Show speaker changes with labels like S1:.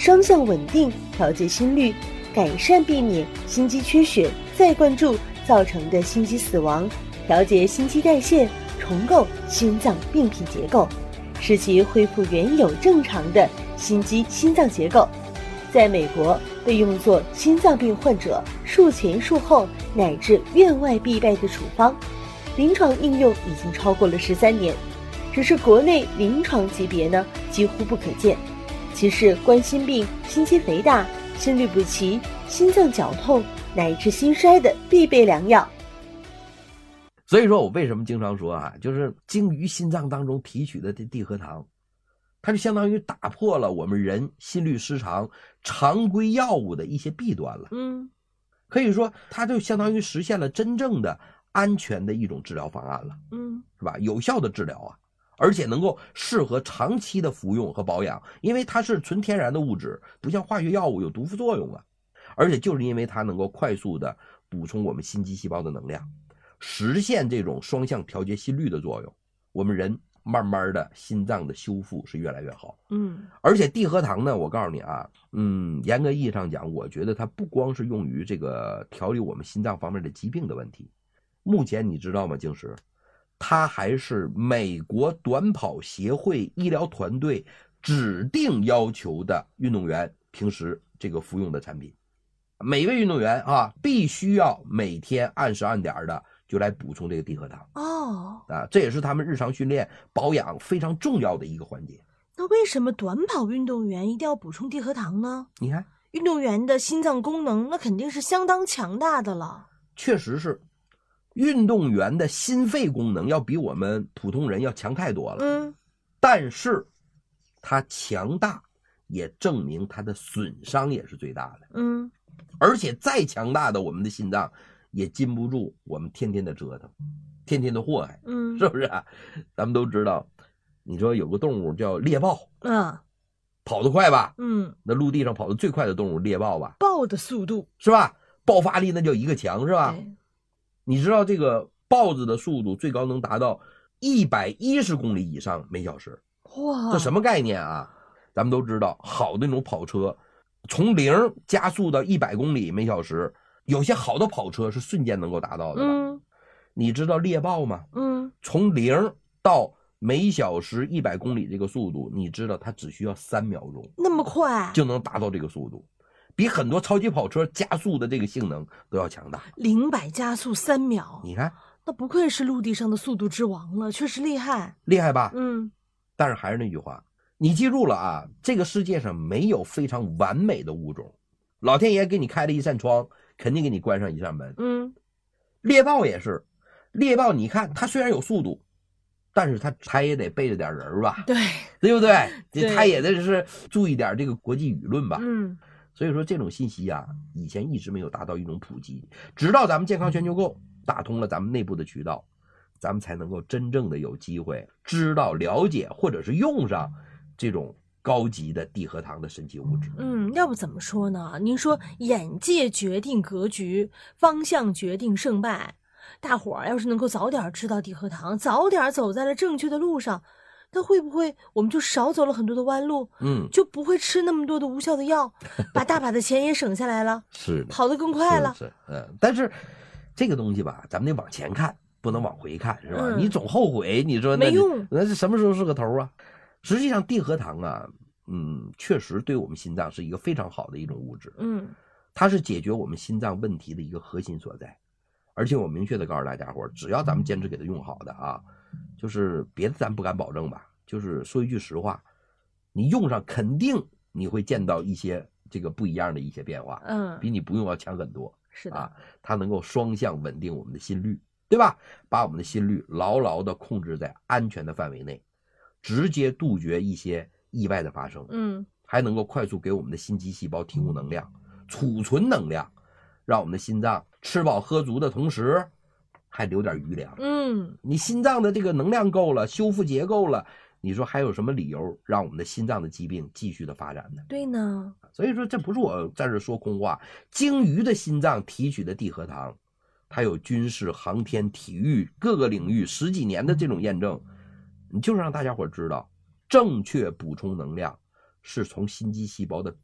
S1: 双向稳定调节心率，改善避免心肌缺血再灌注造成的心肌死亡，调节新陈代谢，重构心脏病变结构，使其恢复原有正常的心肌心脏结构。在美国被用作心脏病患者术前术后乃至院外必备的处方，临床应用已经超过了13年，只是国内临床级别呢几乎不可见。其是冠心病、心肌肥大、心律不齐、心脏绞痛乃至心衰的必备良药。
S2: 所以说我为什么经常说啊，就是精于心脏当中提取的这地核糖，它就相当于打破了我们人心律失常常规药物的一些弊端了。可以说它就相当于实现了真正的安全的一种治疗方案了。是吧？有效的治疗啊，而且能够适合长期的服用和保养，因为它是纯天然的物质，不像化学药物有毒副作用啊。而且就是因为它能够快速的补充我们心肌细胞的能量，实现这种双向调节心率的作用，我们人慢慢的心脏的修复是越来越好。而且地核糖呢，我告诉你啊，严格意义上讲，我觉得它不光是用于这个调理我们心脏方面的疾病的问题。目前你知道吗，静石，它还是美国短跑协会医疗团队指定要求的运动员平时这个服用的产品。每位运动员啊，必须要每天按时按点的就来补充这个地核糖。这也是他们日常训练保养非常重要的一个环节。
S1: 那为什么短跑运动员一定要补充地核糖呢？
S2: 你看，
S1: 运动员的心脏功能那肯定是相当强大的了。
S2: 确实是，运动员的心肺功能要比我们普通人要强太多了。但是它强大也证明它的损伤也是最大的。而且再强大的我们的心脏也禁不住我们天天的折腾，天天的祸害。是不是啊？咱们都知道，你说有个动物叫猎豹，跑得快吧？那陆地上跑得最快的动物猎豹吧？
S1: 豹的速度
S2: 是吧？爆发力那叫一个强，是吧？你知道这个豹子的速度最高能达到110公里以上每小时。
S1: 哇，
S2: 这什么概念啊？咱们都知道，好的那种跑车从0加速到100公里每小时，有些好的跑车是瞬间能够达到的吧？你知道猎豹吗？从0到每小时100公里这个速度，你知道它只需要3秒钟，
S1: 那么快
S2: 就能达到这个速度，比很多超级跑车加速的这个性能都要强大。
S1: 0-100加速3秒，
S2: 你看，
S1: 那不愧是陆地上的速度之王了，确实厉害，
S2: 厉害吧？但是还是那句话，你记住了啊，这个世界上没有非常完美的物种，老天爷给你开了一扇窗，肯定给你关上一扇门。猎豹也是，猎豹你看它虽然有速度，但是它也得背着点人吧？对不对？它也得是注意点这个国际舆论吧？所以说这种信息啊，以前一直没有达到一种普及，直到咱们健康全球购打通了咱们内部的渠道，咱们才能够真正的有机会知道、了解或者是用上这种高级的地核糖的神奇物质。
S1: 要不怎么说呢？您说眼界决定格局，方向决定胜败。大伙儿要是能够早点知道地核糖，早点走在了正确的路上，那会不会我们就少走了很多的弯路？就不会吃那么多的无效的药，把大把的钱也省下来了，
S2: 是的，
S1: 跑得更快了。
S2: 但是这个东西吧，咱们得往前看，不能往回看，是吧？你总后悔，你说
S1: 没用，
S2: 那是什么时候是个头啊？实际上地核糖啊，确实对我们心脏是一个非常好的一种物质。它是解决我们心脏问题的一个核心所在。而且我明确的告诉大家伙，只要咱们坚持给它用好的啊，就是别的咱不敢保证吧，就是说一句实话，你用上肯定你会见到一些这个不一样的一些变化，比你不用要强很多。
S1: 是的，
S2: 它能够双向稳定我们的心率，对吧？把我们的心率牢牢的控制在安全的范围内，直接杜绝一些意外的发生。还能够快速给我们的心肌细胞提供能量，储存能量，让我们的心脏吃饱喝足的同时还留点余粮。你心脏的这个能量够了，修复结构了，你说还有什么理由让我们的心脏的疾病继续的发展呢？
S1: 对呢。
S2: 所以说这不是我在这说空话，鲸鱼的心脏提取的地核糖，它有军事、航天、体育各个领域10几年的这种验证，你就是让大家伙知道，正确补充能量是从心肌细胞的